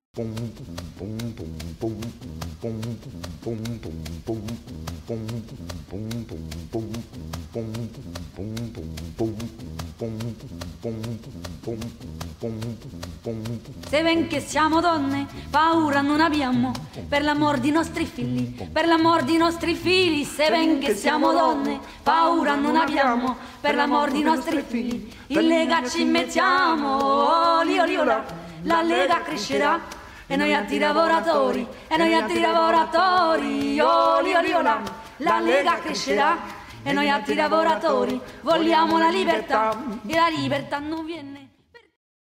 Se ven che siamo donne, paura non abbiamo, per l'amor di nostri figli, per l'amor di nostri figli. Se ven che siamo donne, paura non abbiamo, per l'amor di nostri figli. In Lega ci mettiamo, oli oli ola, la Lega crescerà. E noi altri lavoratori, e noi altri lavoratori, oli oli ola, la Lega crescerà. E noi altri lavoratori vogliamo la libertà, e la libertà non viene